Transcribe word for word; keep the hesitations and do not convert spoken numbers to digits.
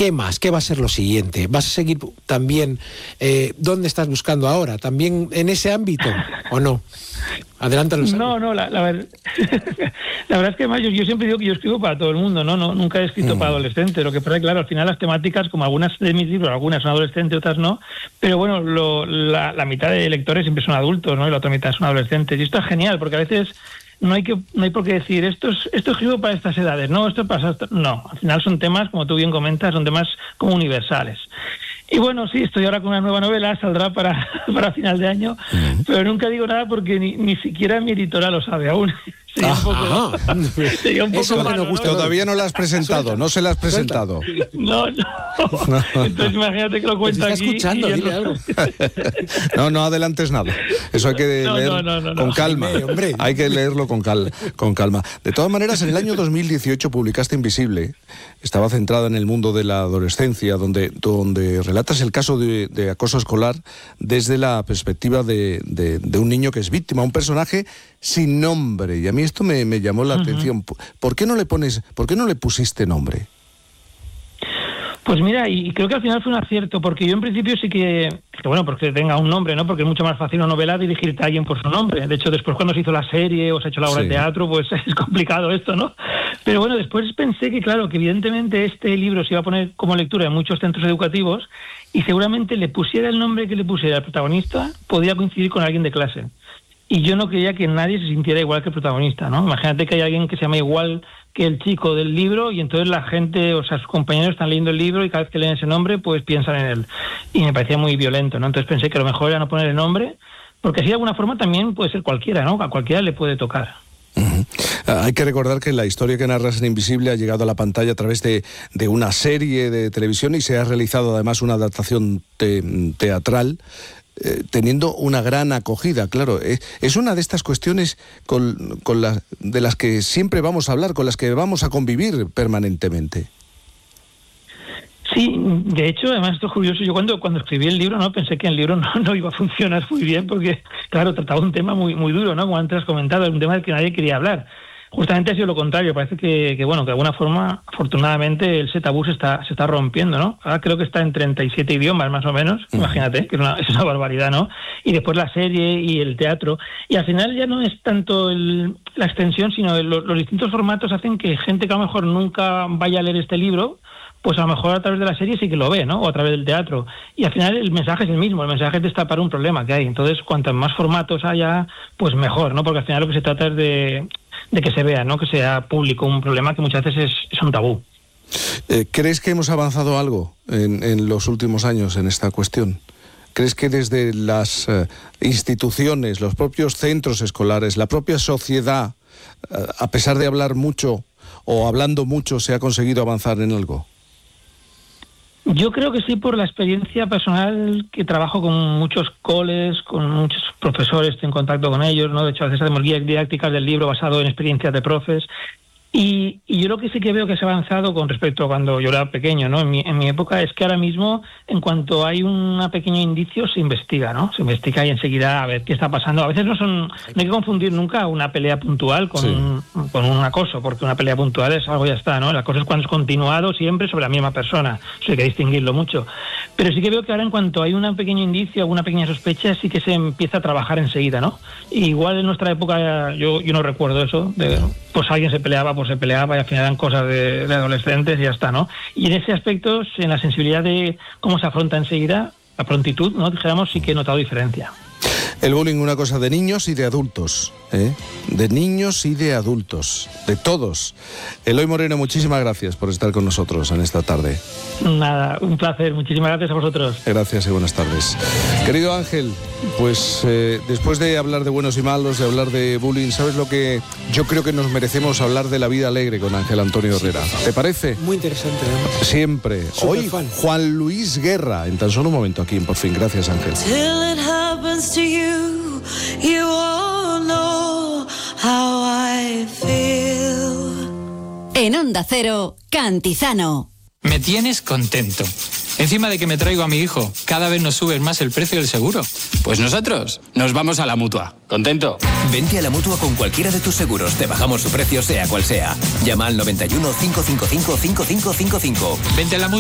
¿qué más? ¿Qué va a ser lo siguiente? ¿Vas a seguir también, eh, dónde estás buscando ahora? ¿También en ese ámbito o no? Adelántalo. No, no, la, la, ver... la verdad es que además yo, yo siempre digo que yo escribo para todo el mundo, ¿no? no nunca he escrito mm. para adolescentes. Lo que pasa es que, claro, al final las temáticas, como algunas de mis libros, algunas son adolescentes, otras no, pero bueno, lo, la, la mitad de lectores siempre son adultos, ¿no? Y la otra mitad son adolescentes. Y esto es genial, porque a veces no hay que no hay por qué decir, esto es, esto escribo para estas edades, no, esto pasa, esto... no. Al final son temas, como tú bien comentas, son temas como universales. Y bueno, sí, estoy ahora con una nueva novela, saldrá para, para final de año, uh-huh. pero nunca digo nada porque ni, ni siquiera mi editora lo sabe aún. Sería un poco, sería un poco Eso malo, no gusta, ¿no? Todavía no la has presentado, no se la has presentado. No, no. Entonces imagínate que lo cuento aquí. Escuchando, dile no... algo. No, no adelantes nada. Eso hay que no, leer no, no, no, con no. calma. Hombre, hombre. Hay que leerlo con, cal, con calma. De todas maneras, en el año dos mil dieciocho publicaste Invisible. Estaba centrada en el mundo de la adolescencia, donde, donde relatas el caso de, de acoso escolar desde la perspectiva de, de, de un niño que es víctima, un personaje sin nombre. Y a mí esto me, me llamó la uh-huh. atención. ¿Por qué no le pones, por qué no le pusiste nombre? Pues mira, y creo que al final fue un acierto, porque yo en principio sí que, que bueno, porque tenga un nombre, ¿no? Porque es mucho más fácil una novela dirigirte a alguien por su nombre. De hecho, después cuando se hizo la serie o se ha hecho la obra sí. de teatro, pues es complicado esto, ¿no? Pero bueno, después pensé que, claro, que evidentemente este libro se iba a poner como lectura en muchos centros educativos y seguramente le pusiera el nombre que le pusiera al protagonista, podía coincidir con alguien de clase. Y yo no quería que nadie se sintiera igual que el protagonista, ¿no? Imagínate que hay alguien que se llama igual que el chico del libro y entonces la gente, o sea, sus compañeros están leyendo el libro y cada vez que leen ese nombre, pues piensan en él. Y me parecía muy violento, ¿no? Entonces pensé que lo mejor era no poner el nombre, porque así de alguna forma también puede ser cualquiera, ¿no? A cualquiera le puede tocar. Uh-huh. Hay que recordar que la historia que narras en Invisible ha llegado a la pantalla a través de, de una serie de televisión y se ha realizado además una adaptación te, teatral. Eh, teniendo una gran acogida, claro. Eh, es una de estas cuestiones con, con la, de las que siempre vamos a hablar, con las que vamos a convivir permanentemente. Sí, de hecho, además esto es curioso. Yo cuando, cuando escribí el libro, no pensé que el libro no, no iba a funcionar muy bien, porque, claro, trataba un tema muy, muy duro, ¿no? Como antes has comentado, un tema del que nadie quería hablar. Justamente ha sido lo contrario, parece que, que bueno, que de alguna forma, afortunadamente, ese tabú se está, se está rompiendo, ¿no? Ahora creo que está en treinta y siete idiomas, más o menos, uh-huh. imagínate, que es una, es una barbaridad, ¿no? Y después la serie y el teatro, y al final ya no es tanto el, la extensión, sino el, los, los distintos formatos hacen que gente que a lo mejor nunca vaya a leer este libro, pues a lo mejor a través de la serie sí que lo ve, ¿no? O a través del teatro. Y al final el mensaje es el mismo, el mensaje es destapar un problema que hay. Entonces, cuantos más formatos haya, pues mejor, ¿no? Porque al final lo que se trata es de, de que se vea, ¿no? Que sea público un problema que muchas veces es, es un tabú. Eh, ¿Crees que hemos avanzado algo en, en los últimos años en esta cuestión? ¿Crees que desde las eh, instituciones, los propios centros escolares, la propia sociedad, eh, a pesar de hablar mucho o hablando mucho, se ha conseguido avanzar en algo? Yo creo que sí, por la experiencia personal, que trabajo con muchos coles, con muchos profesores, estoy en contacto con ellos, ¿no? De hecho, a veces hacemos guías didácticas del libro basado en experiencias de profes. Y, y yo lo que sí que veo que se ha avanzado con respecto a cuando yo era pequeño, ¿no? En mi, en mi época, es que ahora mismo, en cuanto hay un pequeño indicio, se investiga, ¿no? Se investiga y enseguida a ver qué está pasando. A veces no son, no hay que confundir nunca una pelea puntual con, sí. un, con un acoso, porque una pelea puntual es algo ya está, ¿no? El acoso es cuando es continuado siempre sobre la misma persona. Eso hay que distinguirlo mucho. Pero sí que veo que ahora en cuanto hay un pequeño indicio, alguna pequeña sospecha, sí que se empieza a trabajar enseguida, ¿no? Y igual en nuestra época, yo, yo no recuerdo eso, de, pues alguien se peleaba, pues se peleaba y al final eran cosas de, de adolescentes y ya está, ¿no? Y en ese aspecto, en la sensibilidad de cómo se afronta enseguida, la prontitud, ¿no? Dijéramos, sí que he notado diferencia. El bullying, una cosa de niños y de adultos, ¿eh? De niños y de adultos, de todos. Eloy Moreno, muchísimas gracias por estar con nosotros en esta tarde. Nada, un placer, muchísimas gracias a vosotros. Gracias y buenas tardes. Querido Ángel, pues eh, después de hablar de buenos y malos, de hablar de bullying, ¿sabes lo que yo creo que nos merecemos? Hablar de la vida alegre con Ángel Antonio Herrera. ¿Te parece? Muy interesante, ¿no? Siempre. Super Hoy, fan. Juan Luis Guerra, en tan solo un momento aquí en Por Fin. Gracias, Ángel. To you, you all know how I feel. En Onda Cero, Cantizano. Me tienes contento. Encima de que me traigo a mi hijo, cada vez nos subes más el precio del seguro. Pues nosotros nos vamos a la Mutua. ¿Contento? Vente a la Mutua con cualquiera de tus seguros. Te bajamos su precio sea cual sea. Llama al noventa y uno, cinco cinco cinco, cinco cinco cinco cinco. Vente a la Mutua.